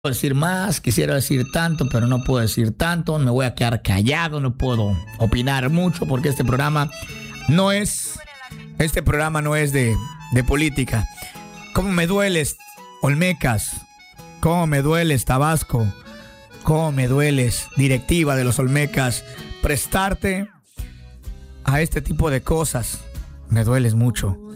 decir más, quisiera decir tanto, pero no puedo decir tanto, me voy a quedar callado, no puedo opinar mucho porque este programa no es de política. ¿Cómo me dueles, Olmecas? ¿Cómo me dueles, Tabasco? ¿Cómo me dueles, directiva de los Olmecas, prestarte a este tipo de cosas? Me dueles mucho.